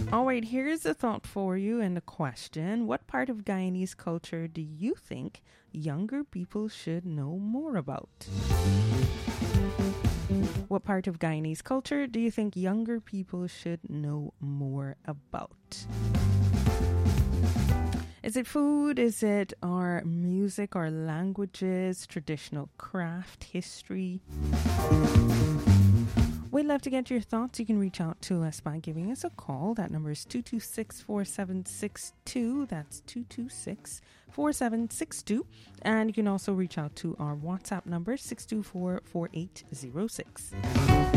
All right, here's a thought for you and a question. What part of Guyanese culture do you think younger people should know more about? What part of Guyanese culture do you think younger people should know more about? Is it food? Is it our music, our languages, traditional craft, history? We'd love to get your thoughts. You can reach out to us by giving us a call. That number is 226-4762. That's 226-4762. And you can also reach out to our WhatsApp number, 624-4806.